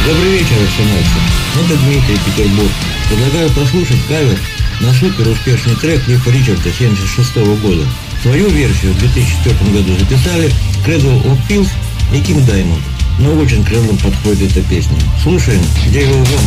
Добрый вечер, арсенальцы. Это Дмитрий, Петербург. Предлагаю послушать кавер на супер успешный трек Клиффа Ричарда 1976 года. Свою версию в 2004 году записали Cradle of Filth и King Diamond. Но очень к Cradle подходит эта песня. Слушаем, где его